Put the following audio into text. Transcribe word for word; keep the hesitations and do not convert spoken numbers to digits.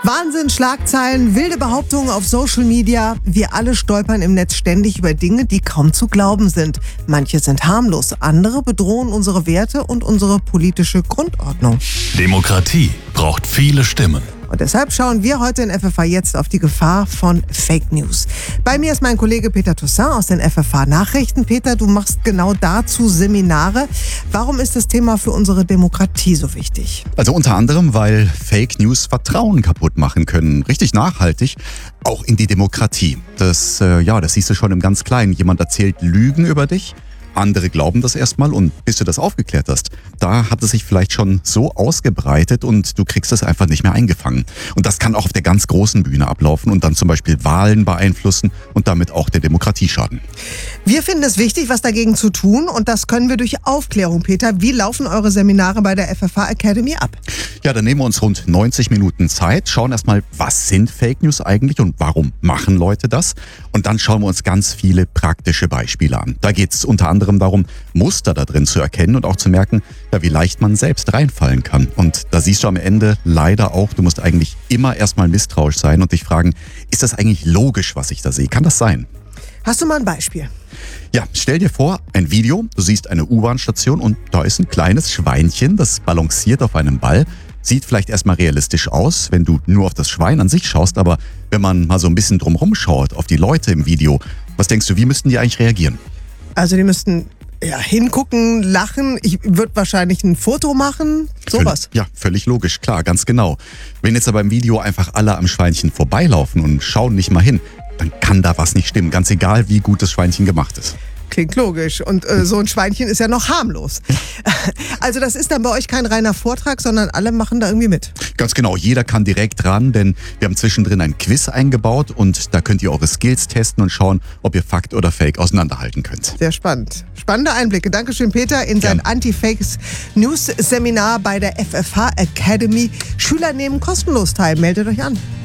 Wahnsinn, Schlagzeilen, wilde Behauptungen auf Social Media. Wir alle stolpern im Netz ständig über Dinge, die kaum zu glauben sind. Manche sind harmlos, andere bedrohen unsere Werte und unsere politische Grundordnung. Demokratie braucht viele Stimmen. Und deshalb schauen wir heute in F F A jetzt auf die Gefahr von Fake News. Bei mir ist mein Kollege Peter Toussaint aus den F F A-Nachrichten. Peter, du machst genau dazu Seminare. Warum ist das Thema für unsere Demokratie so wichtig? Also unter anderem, weil Fake News Vertrauen kaputt machen können. Richtig nachhaltig, auch in die Demokratie. Das, äh, ja, das siehst du schon im ganz Kleinen. Jemand erzählt Lügen über dich. Andere glauben das erstmal und bis du das aufgeklärt hast, da hat es sich vielleicht schon so ausgebreitet und du kriegst es einfach nicht mehr eingefangen. Und das kann auch auf der ganz großen Bühne ablaufen und dann zum Beispiel Wahlen beeinflussen und damit auch der Demokratie schaden. Wir finden es wichtig, was dagegen zu tun und das können wir durch Aufklärung. Peter, wie laufen eure Seminare bei der F F A Academy ab? Ja, dann nehmen wir uns rund neunzig Minuten Zeit, schauen erstmal, was sind Fake News eigentlich und warum machen Leute das? Und dann schauen wir uns ganz viele praktische Beispiele an. Da geht es unter anderem darum, Muster da drin zu erkennen und auch zu merken, ja, wie leicht man selbst reinfallen kann. Und da siehst du am Ende leider auch, du musst eigentlich immer erstmal misstrauisch sein und dich fragen, ist das eigentlich logisch, was ich da sehe? Kann das sein? Hast du mal ein Beispiel? Ja, stell dir vor, ein Video, du siehst eine U-Bahn-Station und da ist ein kleines Schweinchen, das balanciert auf einem Ball. Sieht vielleicht erstmal realistisch aus, wenn du nur auf das Schwein an sich schaust, aber wenn man mal so ein bisschen drumherum schaut, auf die Leute im Video, was denkst du, wie müssten die eigentlich reagieren? Also die müssten ja, hingucken, lachen. Ich würde wahrscheinlich ein Foto machen, sowas. Völlig, ja, völlig logisch, klar, ganz genau. Wenn jetzt aber im Video einfach alle am Schweinchen vorbeilaufen und schauen nicht mal hin, dann kann da was nicht stimmen, ganz egal, wie gut das Schweinchen gemacht ist. Klingt logisch. Und äh, so ein Schweinchen ist ja noch harmlos. Also das ist dann bei euch kein reiner Vortrag, sondern alle machen da irgendwie mit. Ganz genau, jeder kann direkt ran, denn wir haben zwischendrin ein Quiz eingebaut und da könnt ihr eure Skills testen und schauen, ob ihr Fakt oder Fake auseinanderhalten könnt. Sehr spannend. Spannende Einblicke. Dankeschön, Peter, in sein Anti-Fake-News-Seminar bei der F F A Academy. Schüler nehmen kostenlos teil. Meldet euch an.